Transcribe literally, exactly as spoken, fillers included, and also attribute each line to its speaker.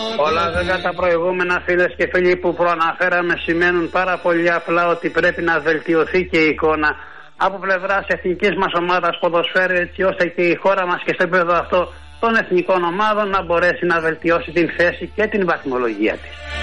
Speaker 1: Όλα βέβαια τα προηγούμενα φίλες και φίλοι που προαναφέραμε σημαίνουν πάρα πολύ απλά ότι πρέπει να βελτιωθεί και η εικόνα από πλευράς εθνικής μας ομάδας ποδοσφαίρου, έτσι ώστε και η χώρα μας και στο επίπεδο αυτό των εθνικών ομάδων να μπορέσει να βελτιώσει την θέση και την βαθμολογία της.